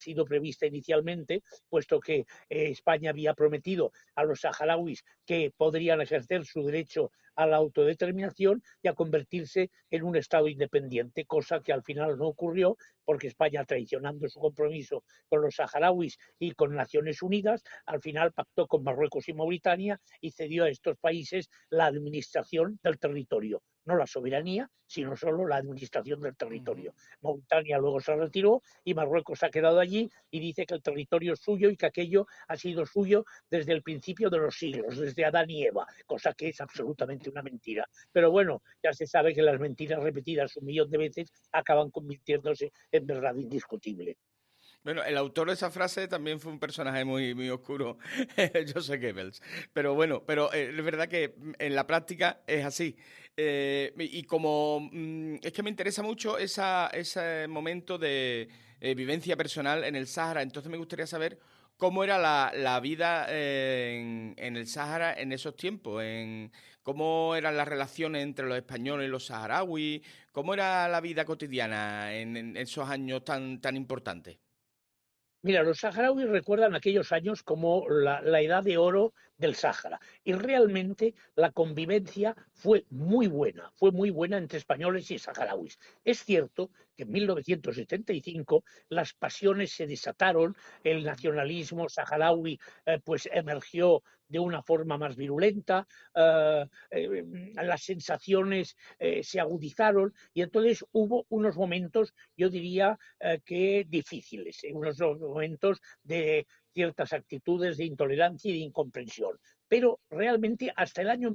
sido prevista inicialmente, puesto que España había prometido a los saharauis que podrían ejercer su derecho a la autodeterminación y a convertirse en un Estado independiente, cosa que al final no ocurrió porque España, traicionando su compromiso con los saharauis y con Naciones Unidas, al final pactó con Marruecos y Mauritania y cedió a estos países la administración del territorio, no la soberanía, sino solo la administración del territorio. Mauritania luego se retiró y Marruecos ha quedado allí y dice que el territorio es suyo y que aquello ha sido suyo desde el principio de los siglos, desde Adán y Eva, cosa que es absolutamente una mentira. Pero bueno, ya se sabe que las mentiras repetidas 1 millón de veces acaban convirtiéndose en verdad indiscutible. Bueno, el autor de esa frase también fue un personaje muy, muy oscuro, Joseph Goebbels. Pero bueno, es verdad que en la práctica es así. Y como es que me interesa mucho ese momento de vivencia personal en el Sáhara, entonces me gustaría saber cómo era la vida en el Sáhara en esos tiempos, cómo eran las relaciones entre los españoles y los saharauis, cómo era la vida cotidiana en esos años tan importantes. Mira, los saharauis recuerdan aquellos años como la edad de oro del Sáhara y realmente la convivencia fue muy buena entre españoles y saharauis. Es cierto que en 1975 las pasiones se desataron, el nacionalismo saharaui pues emergió de una forma más virulenta, las sensaciones se agudizaron y entonces hubo unos momentos, yo diría, que difíciles, unos momentos de ciertas actitudes de intolerancia y de incomprensión. Pero realmente hasta el año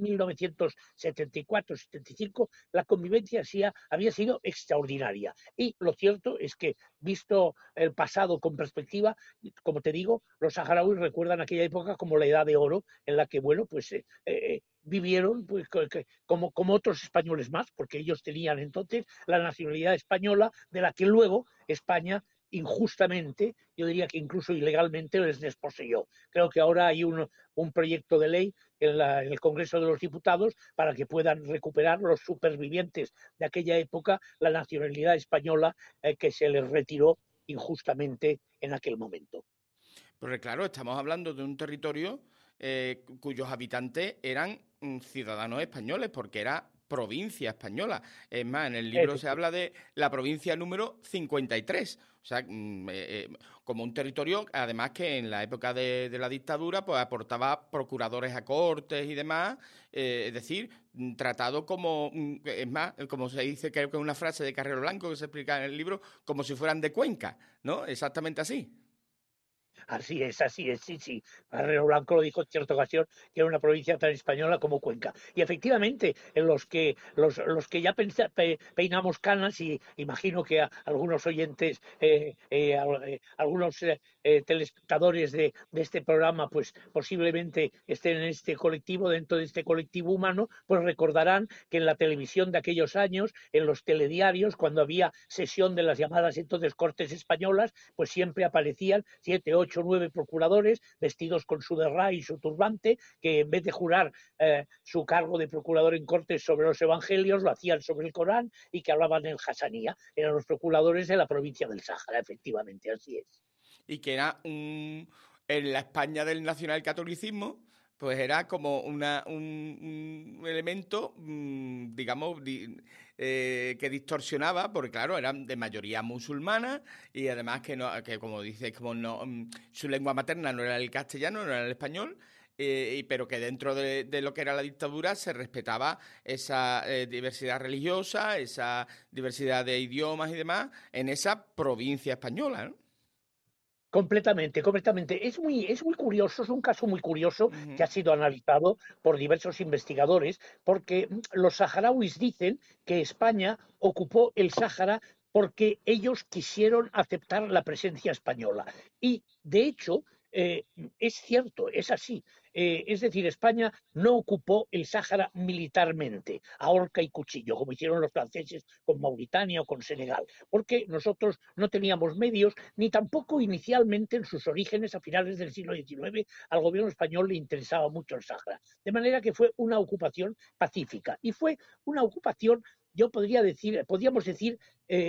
1974-75 la convivencia había sido extraordinaria. Y lo cierto es que, visto el pasado con perspectiva, como te digo, los saharauis recuerdan aquella época como la edad de oro en la que, bueno, pues vivieron pues, como otros españoles más, porque ellos tenían entonces la nacionalidad española, de la que luego España injustamente, yo diría que incluso ilegalmente, les desposeyó. Creo que ahora hay un proyecto de ley en el Congreso de los Diputados para que puedan recuperar los supervivientes de aquella época la nacionalidad española que se les retiró injustamente en aquel momento. Porque claro, estamos hablando de un territorio cuyos habitantes eran ciudadanos españoles, porque era provincia española. Es más, en el libro se habla de la provincia número 53. O sea, como un territorio, además que en la época de la dictadura, pues aportaba procuradores a cortes y demás. Es decir, tratado como, es más, como se dice, creo que es una frase de Carrero Blanco que se explica en el libro, como si fueran de Cuenca, ¿no? Exactamente así. Así es, sí, sí. Barrero Blanco lo dijo en cierta ocasión, que era una provincia tan española como Cuenca. Y efectivamente, en los que ya peinamos canas, y imagino que a algunos oyentes, algunos telespectadores de este programa, pues posiblemente estén en este colectivo, dentro de este colectivo humano, pues recordarán que en la televisión de aquellos años, en los telediarios, cuando había sesión de las llamadas entonces Cortes Españolas, pues siempre aparecían 7, 8, 9 procuradores vestidos con su derra y su turbante, que en vez de jurar su cargo de procurador en cortes sobre los evangelios, lo hacían sobre el Corán y que hablaban en Hassanía. Eran los procuradores de la provincia del Sáhara, efectivamente, así es. Y que era en la España del nacionalcatolicismo, pues era como un elemento, digamos, que distorsionaba, porque claro, eran de mayoría musulmana y además que, no, que como dices, como no, su lengua materna no era el castellano, no era el español. Pero que dentro de lo que era la dictadura se respetaba esa diversidad religiosa, esa diversidad de idiomas y demás en esa provincia española, ¿no? Completamente, completamente. Es muy curioso, es un caso muy curioso que Ujú. ha sido analizado por diversos investigadores, porque los saharauis dicen que España ocupó el Sáhara porque ellos quisieron aceptar la presencia española. Y, de hecho, es cierto, es así. Es decir, España no ocupó el Sáhara militarmente, a horca y cuchillo, como hicieron los franceses con Mauritania o con Senegal, porque nosotros no teníamos medios, ni tampoco inicialmente en sus orígenes, a finales del siglo XIX, al gobierno español le interesaba mucho el Sáhara. De manera que fue una ocupación pacífica y fue una ocupación yo podríamos decir,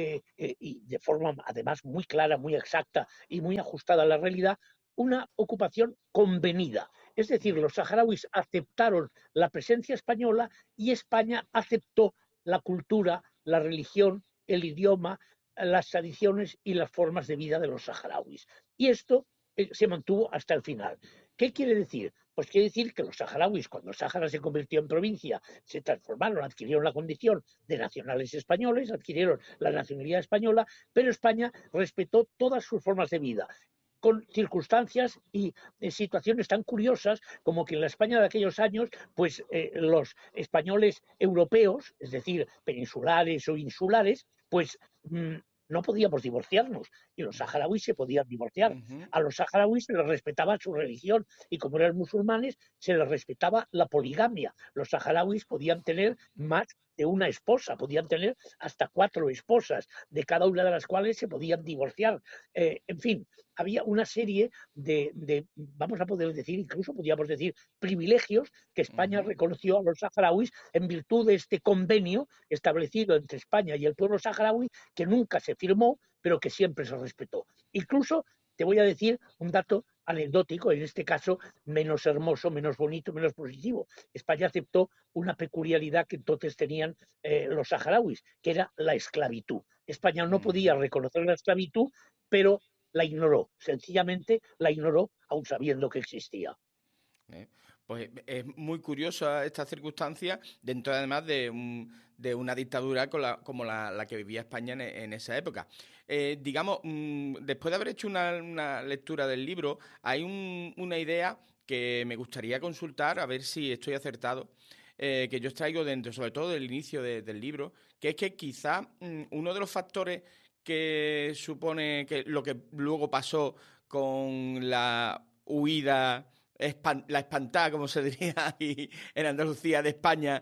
y de forma además muy clara, muy exacta y muy ajustada a la realidad, una ocupación convenida. Es decir, los saharauis aceptaron la presencia española y España aceptó la cultura, la religión, el idioma, las tradiciones y las formas de vida de los saharauis. Y esto se mantuvo hasta el final. ¿Qué quiere decir? Pues quiere decir que los saharauis, cuando el Sáhara se convirtió en provincia, se transformaron, adquirieron la condición de nacionales españoles, adquirieron la nacionalidad española, pero España respetó todas sus formas de vida, con circunstancias y situaciones tan curiosas como que en la España de aquellos años, pues los españoles europeos, es decir, peninsulares o insulares, pues no podíamos divorciarnos y los saharauis se podían divorciar. Ujú. A los saharauis se les respetaba su religión y como eran musulmanes se les respetaba la poligamia. Los saharauis podían tener más de una esposa, podían tener hasta 4 esposas, de cada una de las cuales se podían divorciar. En fin, había una serie vamos a poder decir, incluso podríamos decir, privilegios que España Ujú. reconoció a los saharauis en virtud de este convenio establecido entre España y el pueblo saharaui, que nunca se firmó, pero que siempre se respetó. Incluso te voy a decir un dato anecdótico, en este caso menos hermoso, menos bonito, menos positivo. España aceptó una peculiaridad que entonces tenían los saharauis, que era la esclavitud. España no podía Ujú. reconocer la esclavitud, pero la ignoró, sencillamente la ignoró, aun sabiendo que existía. ¿Eh? Pues es muy curiosa esta circunstancia dentro además de una dictadura como la que vivía España en esa época. Digamos, después de haber hecho una lectura del libro, hay una idea que me gustaría consultar a ver si estoy acertado, que yo extraigo dentro, sobre todo del inicio del libro, que es que quizá uno de los factores que supone que lo que luego pasó con la huida la espantada, como se diría aquí en Andalucía, de España,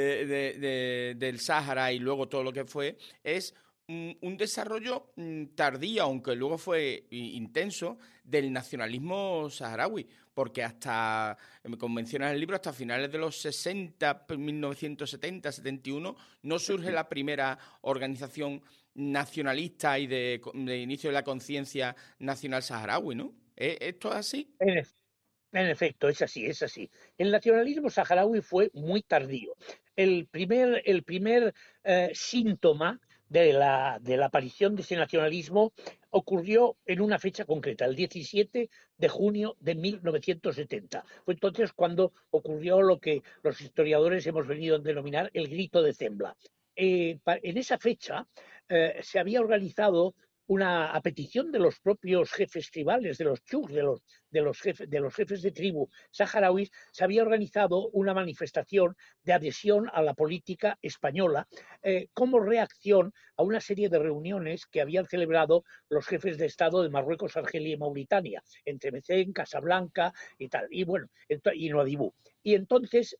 del Sáhara y luego todo lo que fue, es un desarrollo tardío, aunque luego fue intenso, del nacionalismo saharaui, porque hasta, como mencionas en el libro, hasta finales de los 60, 1970, 71, no surge la primera organización nacionalista y de inicio de la conciencia nacional saharaui, ¿no? ¿Esto es así? En, En efecto, es así, es así. El nacionalismo saharaui fue muy tardío. El primer síntoma de la aparición de ese nacionalismo ocurrió en una fecha concreta, el 17 de junio de 1970. Fue entonces cuando ocurrió lo que los historiadores hemos venido a denominar el grito de Zembla. En esa fecha se había organizado a petición de los propios jefes tribales, de los chuks, de los jefes de tribu saharauis, se había organizado una manifestación de adhesión a la política española como reacción a una serie de reuniones que habían celebrado los jefes de Estado de Marruecos, Argelia y Mauritania, entre Mecén, Casablanca y tal, y bueno, y Nuadhibú. Y entonces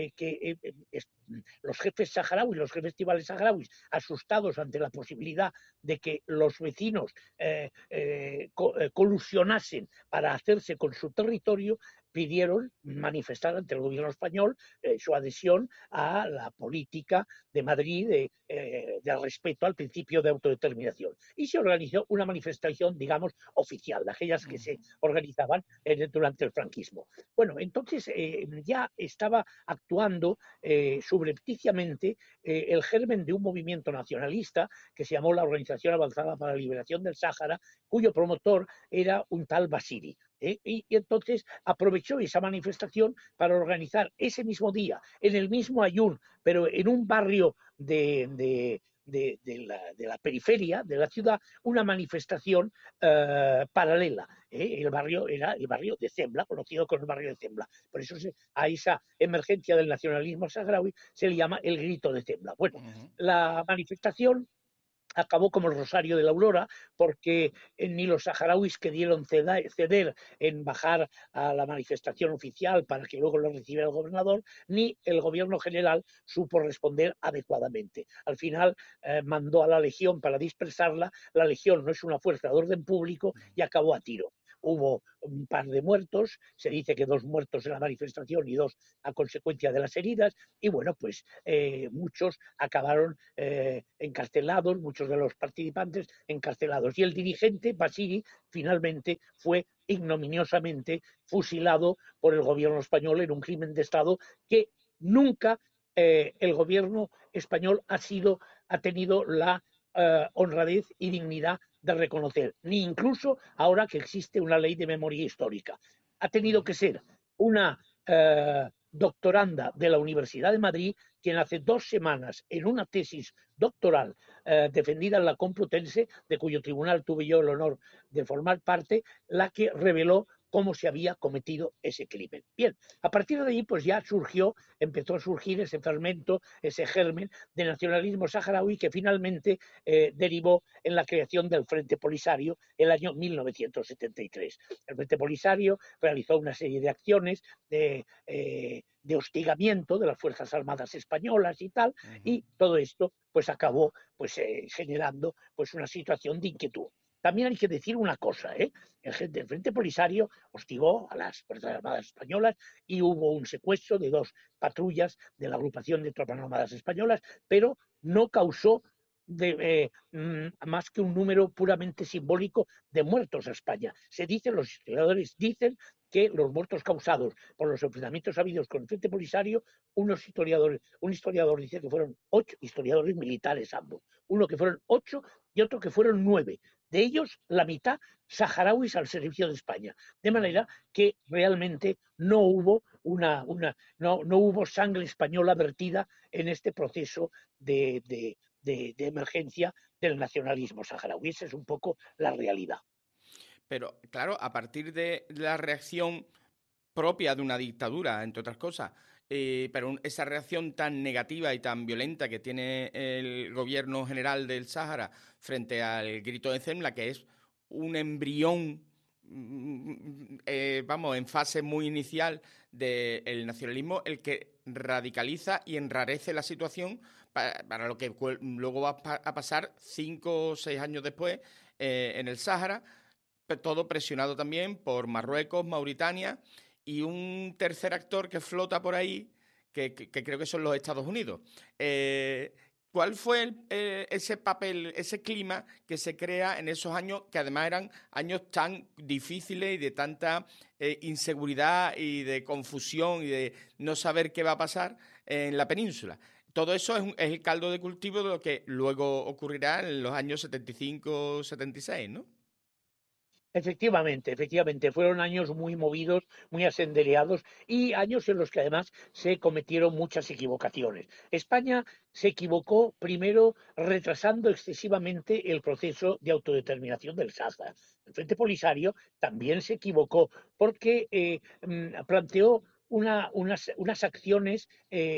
los jefes saharauis, los jefes tribales saharauis, asustados ante la posibilidad de que los vecinos colusionasen para hacerse con su territorio, pidieron manifestar ante el gobierno español su adhesión a la política de Madrid de respeto al principio de autodeterminación. Y se organizó una manifestación, digamos, oficial, de aquellas que se organizaban durante el franquismo. Bueno, entonces ya estaba actuando subrepticiamente el germen de un movimiento nacionalista que se llamó la Organización Avanzada para la Liberación del Sáhara, cuyo promotor era un tal Basiri. Y entonces aprovechó esa manifestación para organizar ese mismo día, en el mismo Ayun, pero en un barrio de la periferia de la ciudad, una manifestación paralela. El barrio era el barrio de Zembla, conocido como el barrio de Zembla. Por eso a esa emergencia del nacionalismo saharaui se le llama el grito de Zembla. Bueno, Ujú. la manifestación acabó como el Rosario de la Aurora, porque ni los saharauis querían ceder en bajar a la manifestación oficial para que luego lo recibiera el gobernador, ni el gobierno general supo responder adecuadamente. Al final mandó a la legión para dispersarla, la legión no es una fuerza de orden público y acabó a tiro. hubo un par de muertos, se dice que 2 muertos en la manifestación y 2 a consecuencia de las heridas, y bueno, pues muchos acabaron encarcelados, muchos de los participantes encarcelados. Y el dirigente, Basili, finalmente fue ignominiosamente fusilado por el gobierno español en un crimen de Estado que nunca el gobierno español ha tenido la honradez y dignidad de reconocer, ni incluso ahora que existe una ley de memoria histórica. Ha tenido que ser una doctoranda de la Universidad de Madrid quien hace 2 semanas en una tesis doctoral defendida en la Complutense, de cuyo tribunal tuve yo el honor de formar parte, la que reveló cómo se había cometido ese crimen. Bien, a partir de ahí pues ya empezó a surgir ese fermento, ese germen de nacionalismo saharaui que finalmente derivó en la creación del Frente Polisario el año 1973. El Frente Polisario realizó una serie de acciones de hostigamiento de las Fuerzas Armadas españolas y tal, y todo esto pues acabó pues generando pues una situación de inquietud. También hay que decir una cosa, el Frente Polisario hostigó a las Fuerzas Armadas españolas y hubo un secuestro de 2 patrullas de la agrupación de tropas armadas españolas, pero no causó más que un número puramente simbólico de muertos a España. Los historiadores dicen que los muertos causados por los enfrentamientos habidos con el Frente Polisario, un historiador dice que fueron 8 historiadores militares ambos, uno que fueron 8 y otro que fueron 9. De ellos, la mitad saharauis al servicio de España. De manera que realmente no hubo no hubo sangre española vertida en este proceso de emergencia del nacionalismo saharaui. Esa es un poco la realidad. Pero, claro, a partir de la reacción propia de una dictadura, entre otras cosas, pero esa reacción tan negativa y tan violenta que tiene el gobierno general del Sáhara frente al grito de Zemla, que es un embrión, vamos, en fase muy inicial del nacionalismo, el que radicaliza y enrarece la situación para lo que luego va a pasar 5 o 6 años después en el Sáhara, todo presionado también por Marruecos, Mauritania y un tercer actor que flota por ahí, que creo que son los Estados Unidos. ¿Cuál fue ese papel, ese clima que se crea en esos años, que además eran años tan difíciles y de tanta inseguridad y de confusión y de no saber qué va a pasar en la península? Todo eso es el caldo de cultivo de lo que luego ocurrirá en los años 75, 76, ¿no? Efectivamente, fueron años muy movidos, muy asendereados y años en los que además se cometieron muchas equivocaciones. España se equivocó primero retrasando excesivamente el proceso de autodeterminación del Sáhara. El Frente Polisario también se equivocó porque planteó unas acciones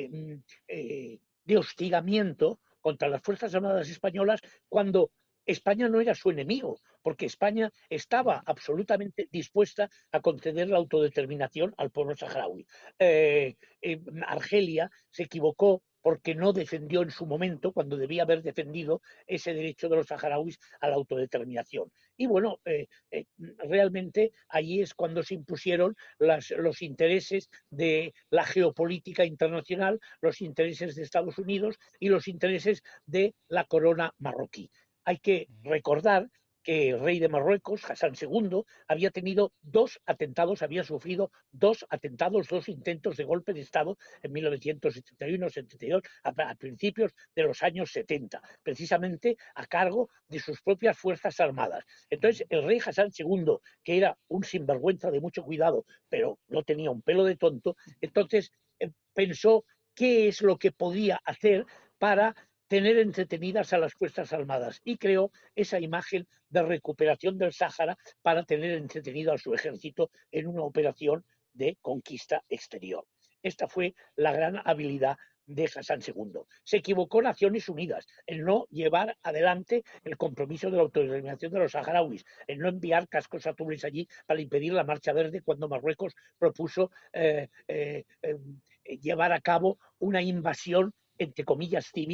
de hostigamiento contra las Fuerzas Armadas españolas cuando España no era su enemigo, porque España estaba absolutamente dispuesta a conceder la autodeterminación al pueblo saharaui. Argelia se equivocó porque no defendió en su momento, cuando debía haber defendido ese derecho de los saharauis a la autodeterminación. Y bueno, realmente allí es cuando se impusieron los intereses de la geopolítica internacional, los intereses de Estados Unidos y los intereses de la corona marroquí. Hay que recordar que el rey de Marruecos, Hassan II, había tenido 2 atentados, había sufrido 2 atentados, 2 intentos de golpe de Estado en 1971-72, a principios de los años 70, precisamente a cargo de sus propias Fuerzas Armadas. Entonces, el rey Hassan II, que era un sinvergüenza de mucho cuidado, pero no tenía un pelo de tonto, entonces pensó qué es lo que podía hacer para tener entretenidas a las Fuerzas Armadas y creó esa imagen de recuperación del Sáhara para tener entretenido a su ejército en una operación de conquista exterior. Esta fue la gran habilidad de Hassan II. Se equivocó Naciones Unidas en no llevar adelante el compromiso de la autodeterminación de los saharauis, en no enviar cascos azules allí para impedir la marcha verde cuando Marruecos propuso llevar a cabo una invasión, entre comillas, civil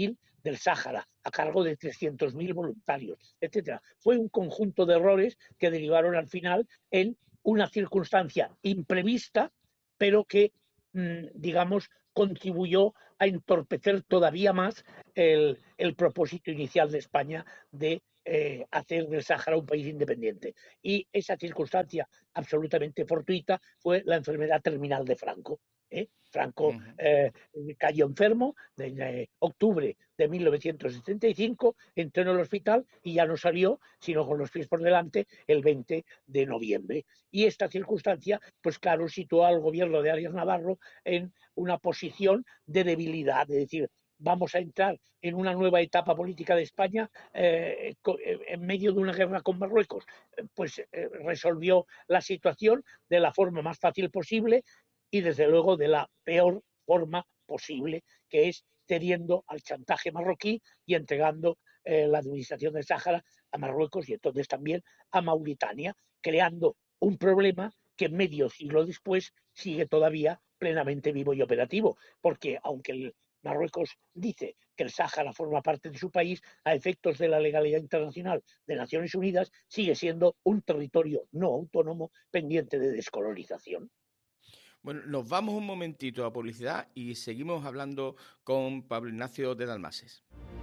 del Sáhara a cargo de 300.000 voluntarios, etcétera. Fue un conjunto de errores que derivaron al final en una circunstancia imprevista, pero que, digamos, contribuyó a entorpecer todavía más el propósito inicial de España de hacer del Sáhara un país independiente. Y esa circunstancia absolutamente fortuita fue la enfermedad terminal de Franco. Franco cayó enfermo en octubre de 1975, entró en el hospital y ya no salió, sino con los pies por delante, el 20 de noviembre. Y esta circunstancia, pues claro, situó al gobierno de Arias Navarro en una posición de debilidad, es decir, vamos a entrar en una nueva etapa política de España en medio de una guerra con Marruecos. Pues resolvió la situación de la forma más fácil posible y desde luego de la peor forma posible, que es cediendo al chantaje marroquí y entregando la administración del Sáhara a Marruecos y entonces también a Mauritania, creando un problema que medio siglo después sigue todavía plenamente vivo y operativo, porque aunque el Marruecos dice que el Sáhara forma parte de su país, a efectos de la legalidad internacional de Naciones Unidas, sigue siendo un territorio no autónomo pendiente de descolonización. Bueno, nos vamos un momentito a publicidad y seguimos hablando con Pablo Ignacio de Dalmases.